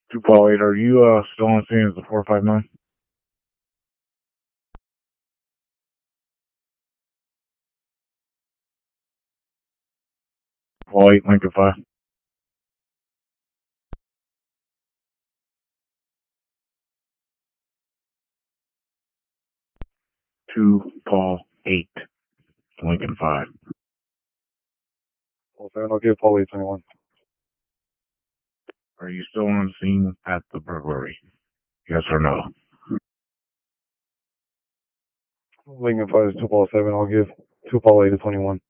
2 Paul 8, are you still on scene as the 459? Paul 8, Lincoln 5. 2 Paul 8, Lincoln 5. Paul 7, I'll give Paul 8 21. Are you still on scene at the burglary? Yes or no? Lincoln 5 is 2 Paul 7, I'll give 2 Paul 8 to 21.